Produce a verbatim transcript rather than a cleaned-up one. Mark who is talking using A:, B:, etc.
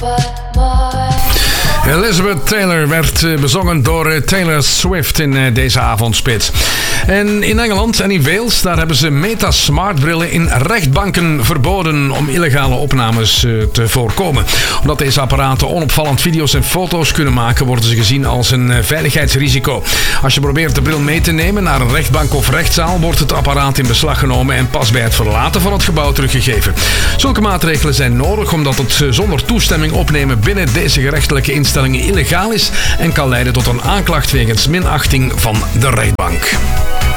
A: Elizabeth Taylor werd bezongen door Taylor Swift in deze avondspits. En in Engeland en in Wales, daar hebben ze Meta Smart brillen in rechtbanken verboden om illegale opnames te voorkomen. Omdat deze apparaten onopvallend video's en foto's kunnen maken, worden ze gezien als een veiligheidsrisico. Als je probeert de bril mee te nemen naar een rechtbank of rechtszaal, wordt het apparaat in beslag genomen en pas bij het verlaten van het gebouw teruggegeven. Zulke maatregelen zijn nodig omdat het zonder toestemming opnemen binnen deze gerechtelijke instellingen illegaal is en kan leiden tot een aanklacht wegens minachting van de rechtbank.